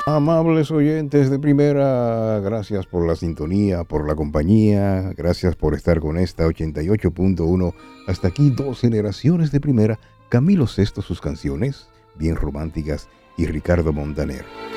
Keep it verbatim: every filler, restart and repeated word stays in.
Amables oyentes de primera, gracias por la sintonía, por la compañía, gracias por estar con esta ochenta y ocho punto uno. Hasta aquí dos generaciones de primera, Camilo Sesto sus canciones, bien románticas, y Ricardo Montaner.